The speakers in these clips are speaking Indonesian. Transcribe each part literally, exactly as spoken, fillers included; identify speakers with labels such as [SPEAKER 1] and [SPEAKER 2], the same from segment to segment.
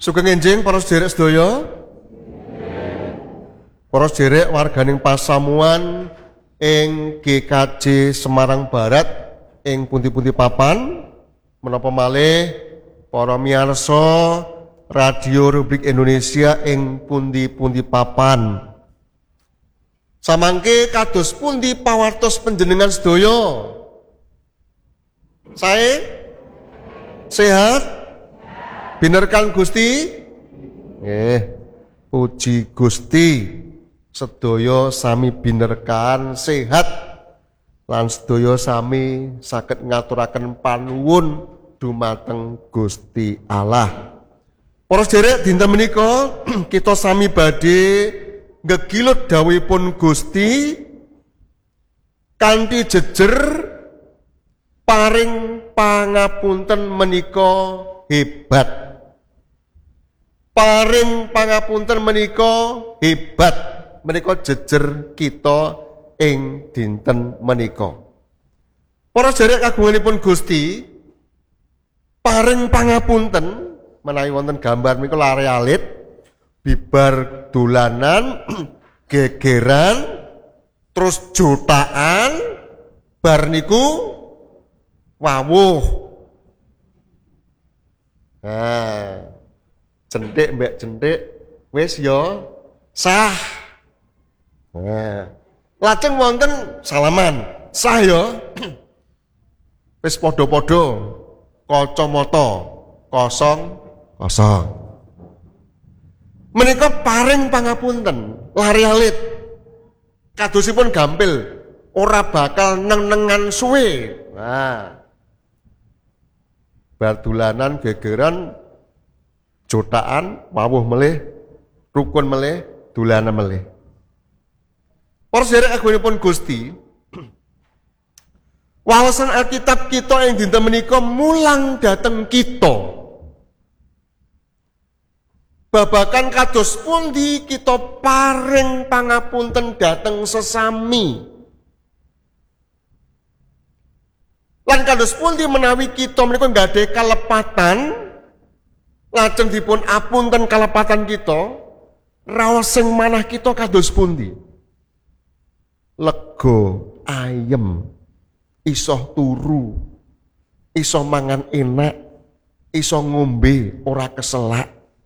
[SPEAKER 1] Sugeng enjing para sedherek sedaya. Para sedherek warganing pasamuan ing G K J Semarang Barat ing pundi-pundi papan menapa malih para miyarsa Radio Republik Indonesia ing pundi-pundi papan. Samangke kados pundi pawartos panjenengan sedaya? Sae? Sehat? Binerkan Gusti? Nggih, puji Gusti. Sedaya sami binerkan sehat lan sedaya sami saged ngaturaken panuwun dumateng Gusti Allah. Para sedherek dinten menika kita sami badhe ngegilut dawuhipun Gusti kanthi jejer paring pangapunten menika hebat. Paring pangapunten menika hebat, menika jejer kita ing dinten menika. Para sedherek kagunganipun Gusti, paring pangapunten menawi wonten gambar menika lare alit, bibar dolanan, gegeran, terus jutaan, bar niku wawuh. Nah, jentik mbek jentik wis ya sah. Nah, lajeng wonten salaman sah ya. Wis padha-padha kacamata kosong kosong. Menika paring pangapunten lari alit. Kadosipun gampil ora bakal neng-nengan suwe. Nah, bardulanan gegeran jotaan wawuh melih rukun melih dolanan melih. Para sedherek agunipun Gusti, wawasan Alkitab kita ing dinten menika mulang dhateng kita. Babakan kados pundi kita paring pangapunten dhateng sesami. Lan kados pundi menawi kita menika nggadahi kalepatan lajeng dipun apunten kalepatan kita, raos sing manah kita kados pundi? Lega, ayem, iso turu, iso mangan enak, iso ngombe ora keselak.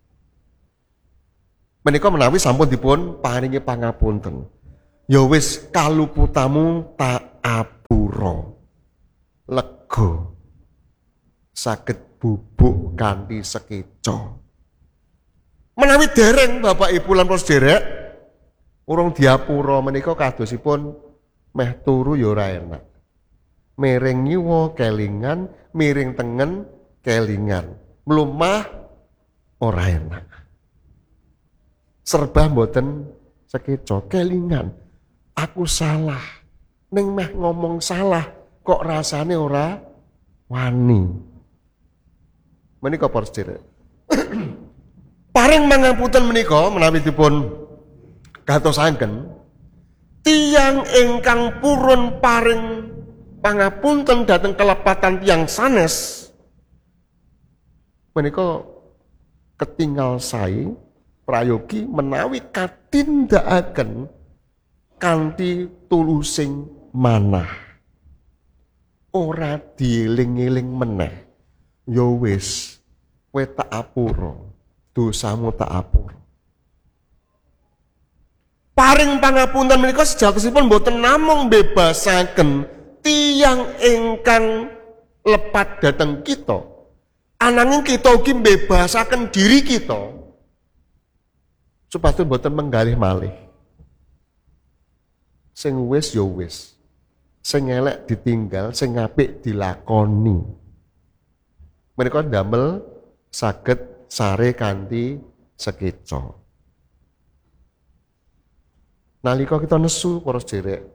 [SPEAKER 1] Menika menawi sampun dipun paringi pangapunten. Ya wis kaluputamu tak apura. Lega. Saged bubuk kanthi sekeca. Menawi dereng Bapak Ibu lan para sedherek urung diapura menika kadosipun meh turu ya ora enak. Miring nyiwa kelingan, miring tengen kelingan. Mlumah ora enak. Serba mboten sekeca, kelingan. Aku salah. Ning meh ngomong salah kok rasane ora wani. Menika para sedherek. Paring mangapunten menika menawi dipun gatosaken tiyang ingkang purun paring pangapunten dhateng kelepatan tiyang sanes menika ketinggal sae prayogi menawi katindakaken kanthi tulusing manah ora dieling-eling meneh ya wis kowe tak apura dosamu tak apura. Paring pangapunten menika sejatosipun boten namung bebasaken tiyang ingkang lepat dhateng kita, ananging kita ugi bebasaken diri kita supados boten menggalih malih. Sing wis ya wis, sing elek ditinggal, sing apik dilakoni. Menika ndamel saged sare kanthi sekeca. Nalika kita nesu para sedherek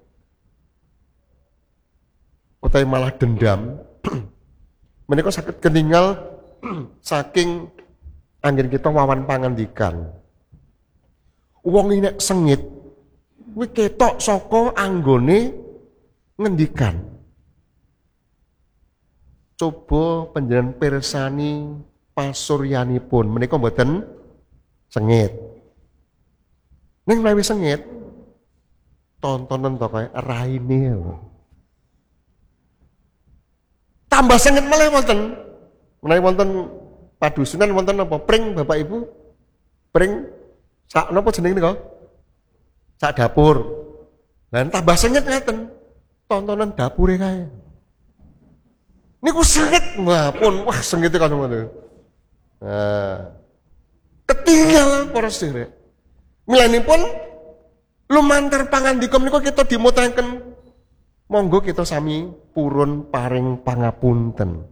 [SPEAKER 1] utawi malah dendam menika saged ketinggal saking anggen kita wawan pangandikan. Wong nek sengit kuwi ketok saka anggone ngendikan. Coba panjenengan pirsani pasuryanipun menika mboten sengit. Ning menawi sengit tontonan to kaya raine. Tambah sengit malah wonten. Menawi wonten padusunan wonten apa? Pring Bapak Ibu? Pring sak napa jenenge nika? Sak dapur. Lah tambah sengit ngaten. Tontonan dapure kae. Niku sengit, wah pun wah sengite kan ngono. Nah. Ketinggalan para sedherek. Milanipun lumantar pangandika menika kita dimutaken monggo kita sami purun paring pangapunten.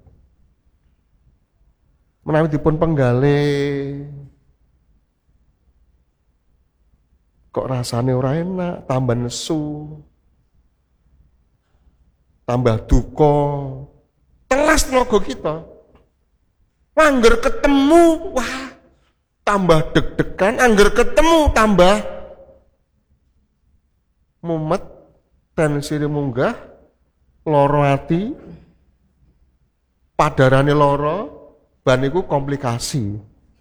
[SPEAKER 1] Menawi dipun penggalih kok rasane ora enak, tambah nesu, tambah duka, telas tenaga kita. Angger ketemu, wah, tambah deg-degan, angger ketemu tambah mumet, tensi munggah, loro ati, padarane loro, ban iku komplikasi.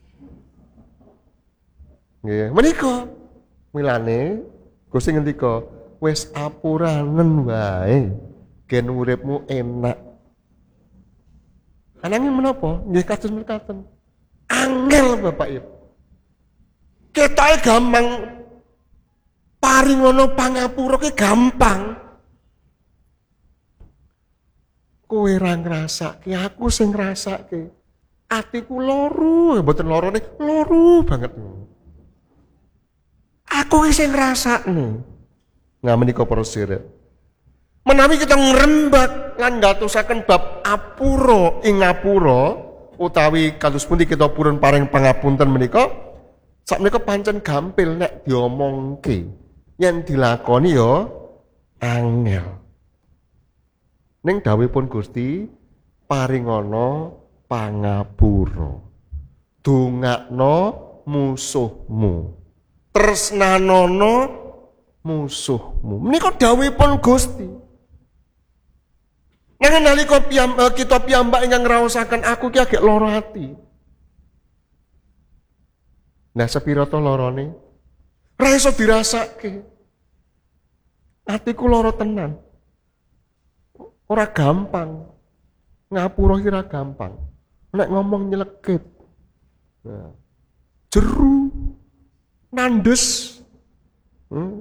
[SPEAKER 1] Nggih, menika milane Gusti ngendika, wis apuranen wae, gen uripmu enak. Ananging menapa? Nggih kados mekaten. Angel Bapak Ibu. Ketoke gampang paringono pangapura ki gampang. Kowe ra ngrasake, aku sing ngrasake. Atiku loro, mboten lorone, loro banget. Aku ki sing ngrasakne. Nah menika para sedherek. Menawi kita ngrembak lan ngatusaken bab apura ing ngapura utawi kados pundi kita purun paring pangapunten menika, sak menika pancen gampil nek diomongke. Yen dilakoni ya angel. Ning dawuhipun Gusti paringana pangapura. Dongakno musuhmu. Tresnanono musuhmu. Menika dawuhipun Gusti. Nang nalika kita piyambak ingkang ngraosaken aku ki agek lara ati. Nah sepira to larane? Ra iso dirasake. Atiku lara tenan. Ora gampang. Ngapura ki ora gampang. Nek ngomong nyelekit. Nah. Jeru. Nandes. Hmm.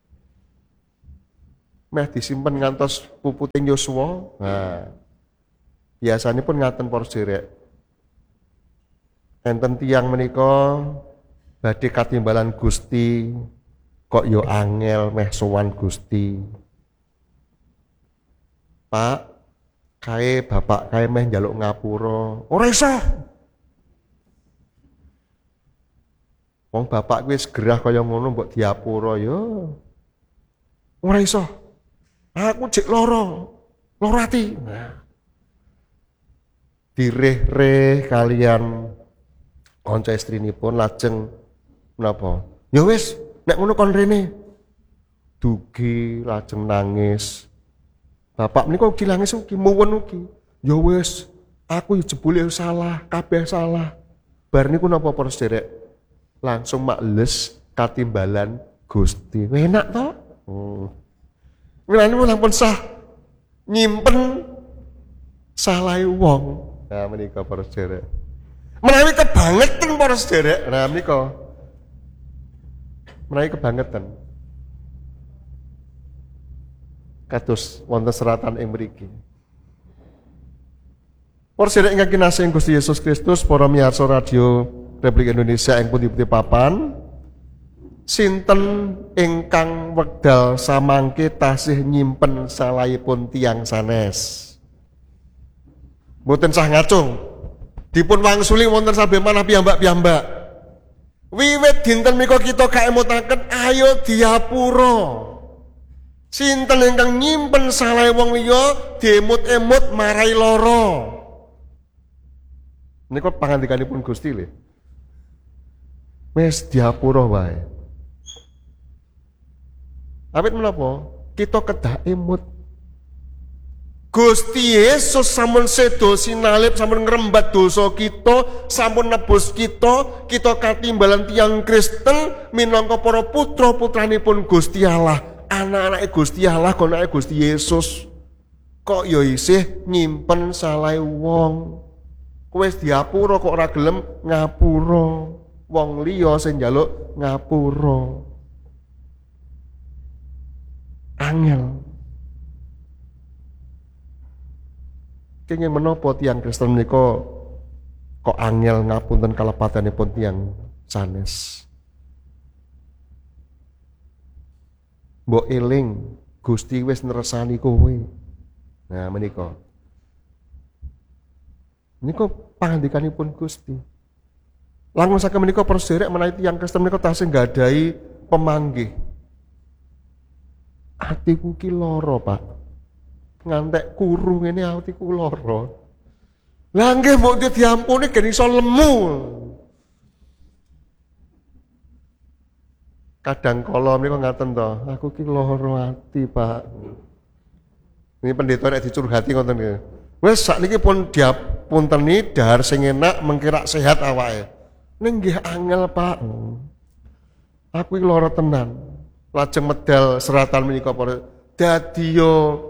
[SPEAKER 1] Meh disimpen ngantos puputing Yosua. Nah, biasanya pun ngaten para sedherek. Enten tiyang menika badhe katimbalan Gusti, kok yo angel meh sowan Gusti. Pak, kae bapak kae meh njaluk ngapura. Ora iso. Wong bapak kuwi wis gerah kaya ngono mbok diapura yo. Ora iso. Aku cek loro, loro ati. Nah. Direh-reh kalian kanca istrinipun lajeng menapa? Ya wis, nek ngono kon rene. Dugi lajeng nangis. Bapak menika ugi nangis ugi muwen ugi. Ya wis, aku jebule salah, kabeh salah. Bar niku napa para sedherek? Langsung makles katimbalan Gusti. Enak to? Hmm. Milane lampun sah nyimpen salahe wong. Nah menika para sedherek. Menawi kebangetan para sedherek. Nah menika. Menawi kebangetan. Kados wonten seratan ing mriki. Para sedherek ingkang kinasih Gusti Yesus Kristus, para miyarsa radio Republik Indonesia ing pundi-pundi papan. Sinten ingkang wekdal samangke tasih nyimpen salahipun tiyang sanes. Mboten sah ngacung. Dipun wangsuli wonten sabe manah piyambak-piyambak. Wiwit dinten menika kita kaemutaken ayo diapura. Sinten ingkang nyimpen salahe wong liya diemut-emut marai lara. Niku pangandikanipun Gusti lho. Wis diapura wae. Awit menapa? Kita kedah emut. Gusti Yesus sampun sedo sinalip, sampun ngrembat dosa kita, sampun nebus kita, kita katimbalan tiyang Kristen minangka para putra-putranipun Gusti Allah, anak-anake Gusti Allah, anake Gusti Yesus. Kok ya isih nyimpen salahe wong. Kowe wis diapura kok ora gelem ngapura. Wong liya sing njaluk ngapura. Angel. Kenging menapa tiyang Kristen menika kok angel ngapunten kalepatanipun tiyang sanes. Mbok eling Gusti wis nersani kowe. Nah menika. Menika pangandikanipun Gusti. Langkung saking menika para sedherek menawi tiyang Kristen menika tasih nggadahi pemanggih. Atiku ki lara, Pak. Ngantek kuru ngene atiku lara. Lah nggih mbok diampuni gen iso lemu. Kadang kala menika ngaten to, aku ki lara ati, Pak. Ini pendeta nek dicurhati ngoten nggih. Wis sakniki pun diapunteni dahar sing enak mengkira sehat awake. Ning nggih angel, Pak. Aku iki lara tenan. Lajeng medal seratan menika para dadiya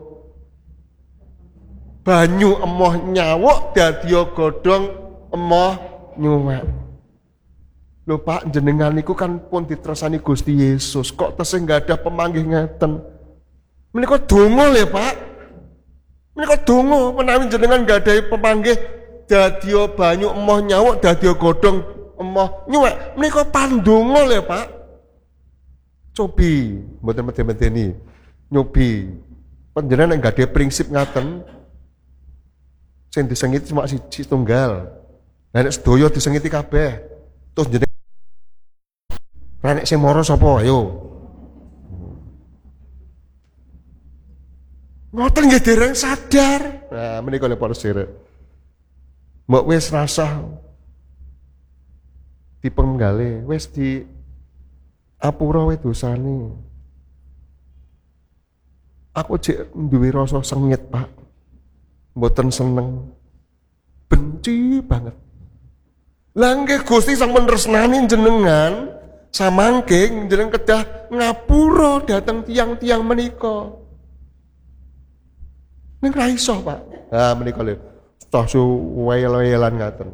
[SPEAKER 1] banyu emoh nyawuk, dadiya godhong emoh nyuwek. Lho Pak, jenengan niku kan pun ditresani Gusti Yesus. Kok tesih nggak ada pemanggih ngeten? Menika donga lho, Pak. Menika donga menawi jenengan nggadahi pemanggih dadiya banyu emoh nyawuk, dadiya godhong emoh nyuwek. Menika pandonga lho, Pak. Cobi, mboten medeni nyobi. Panjenengan nek nggadahi prinsip ngaten, sing disengiti cuma siji tunggal. Lah nek sedaya disengiti kabeh. Terus jenengan Lah nek sing mara sapa ayo? Ngoten nggih dereng sadar. Nah, menika lho para sedherek. Mbok wis rasah dipenggale, wis di apura wae dosane. Aku jek duwe rasa sengit, Pak. Mboten seneng. Benci banget. Lah nggih Gusti sampun tresnani jenengan. Samangke jenengan kedah ngapura dhateng tiang-tiang menika. Ning ra iso, Pak. Ha menika lho. Tos wel-welan ngaten.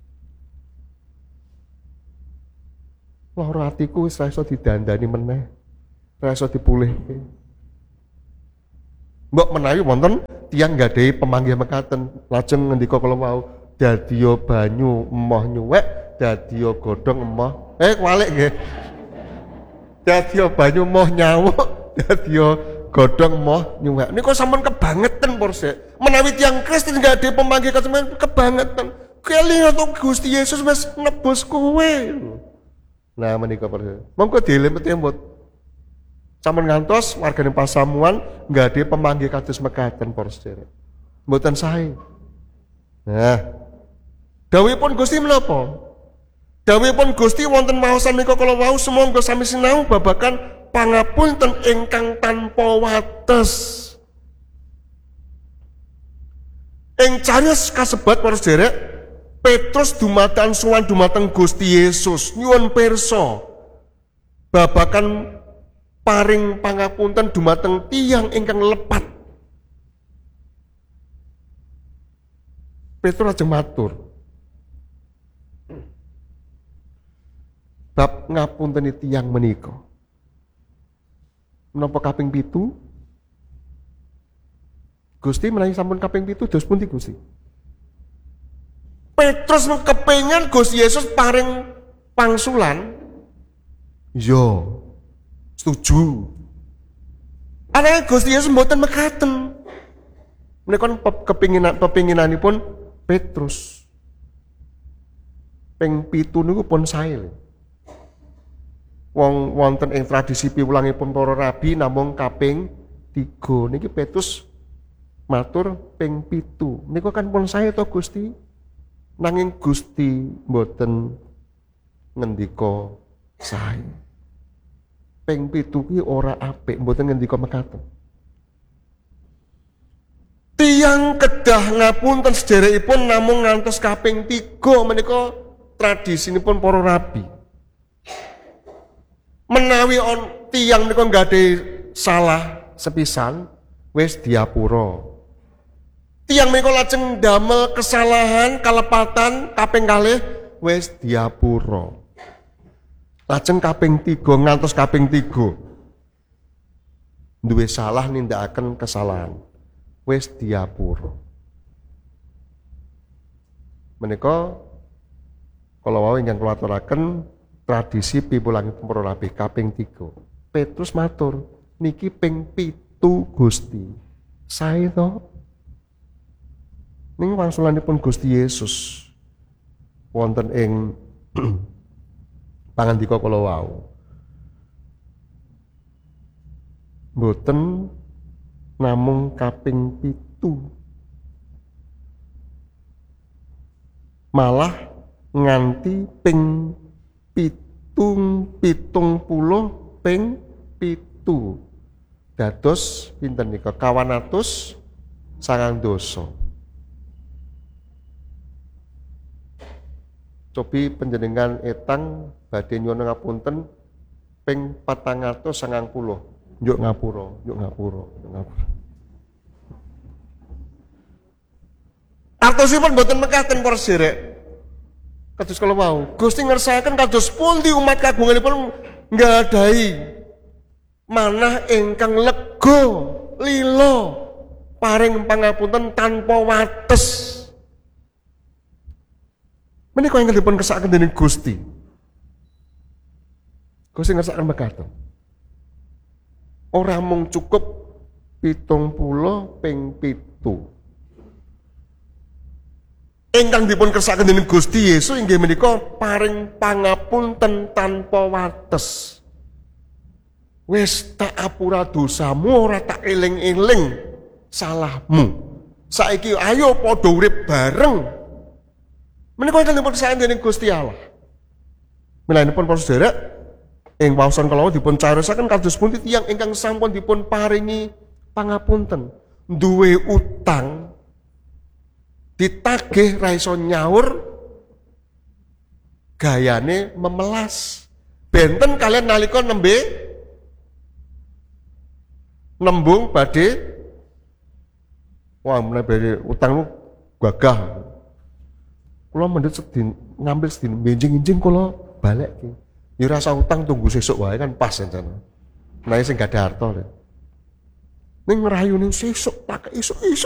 [SPEAKER 1] Lara atiku wis ra iso didandani meneh. Ra iso dipulihke. Mbok menawi wonten tiyang nggadahi pemanggih mekaten, lajeng ngendika kala wau dadiya banyu emoh nyuwek, dadiya godhong emoh. Eh kualik nggih. Dadiya banyu emoh nyawuk, dadiya godhong emoh nyuwek. Niku sampun kebangetan porsek. Menawi tiyang Kristen nggadahi pemanggih kasemen kebangetan. Kelingan to Gusti Yesus wis nebus kowe. Nah menika porsek. Monggo dilemeti mbot. Sampun ngantos wargane pasamuan nggadahi pemanggih kados mekaten para sedherek. Mboten sae. Nah, dawuhipun Gusti menapa? Dawuhipun Gusti wonten maosan menika kala wau sumangga sami sinau babagan pangapunten ingkang tanpa wates. Ing cariyos kasebat para sedherek, Petrus dumatan sowan dumateng Gusti Yesus nyuwun pirsa babagan paring pangapunten dumateng tiyang ingkang lepat. Petrus ajeng matur. Bab ngapunteni tiyang menika. Menapa kaping pitu? Gusti menawi sampun kaping pitu dos pundi Gusti? Petrus kepengin Gusti Yesus paring pangsulan. Yo. Setuju. Anake Gusti Yesus mboten mekaten. Menika kepinginan pepinginanipun Petrus. Ping pitu niku pun sae. Wong wonten ing tradisi piwulangipun para rabi namung kaping tiga. Niki Petrus matur ping pitu. Niku kan pun sae to Gusti. Nanging Gusti mboten ngendika sae. Ping pitu ki ora apik, mboten ngendika mekaten. Tiyang kedah ngapunten sederekipun namung ngantos kaping tiga menika tradisinipun para rabi. Menawi on tiyang menika nggade salah sepisan wis diapura. Tiyang menika lajeng damel kesalahan kalepatan kaping kalih wis diapura. Lajeng kaping tiga ngantos kaping tiga duwe salah nindakaken kesalahan wis diapura. Menika kala wau ingkang kula aturaken tradisi pipulangipun para rabi kaping tiga. Petrus matur, niki ping pitu Gusti. Sae to? Ning wangsulanipun Gusti Yesus wonten ing pangandika kala wau. Mboten namung kaping pitu. Malah nganti ping pitung pitung puluh ping pitu. Dados pinten nika kawan atus sangang dosa. Cobi panjenengan etang badhe nyuwun ngapunten ping patang atus sangang puluh. Yuk ngapura, yuk ngapura, yuk ngapura. Artosipun mboten mekaten para sederek. Kados kala wau, Gusti ngersakaken kados pundi umat kagunganipun nggadahi manah ingkang lega, lila, paring pangapunten tanpa wates. Menika ingkang dipun kersakaken dening Gusti. Gusti ngersakaken mekaten. Ora mung cukup pitung puluh ping pitu. Ingkang dipun kersakaken dening Gusti Yesus inggih menika paring pangapunten tanpa wates. Wis tak apura dosamu, ora tak eling-eling salahmu. Saiki ayo padha urip bareng. Menika ingkang dipun kersakaken dening Gusti Allah. Milanipun para sedherek, ing waosan kala dipun cariyosaken kados pundi tiyang ingkang sampun dipun paringi pangapunten, duwe utang ditagih ra iso nyaur, gayane memelas. Benten kalian nalika nembe nembung badhe wah mulai badhe utang gagah. Kula mendhet sedin ngambil sedin benjing-enjing kula balekke. Ya rasa utang tunggu sesuk wae kan pas enten. Nah sing gak ada harta. Ning ngrayune sesuk tak esuk-esuk